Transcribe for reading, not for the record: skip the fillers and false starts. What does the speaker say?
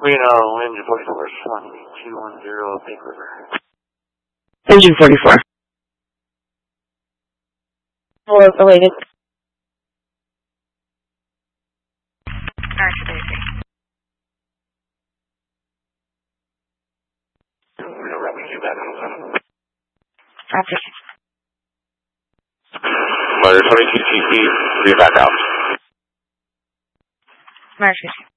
Reno, engine 44, Swanee, 210 Big River. Engine 44. Hello, awaited. Reno, Rapid, you back on. After. Motor 22 TC, 3 back out. Mark 50.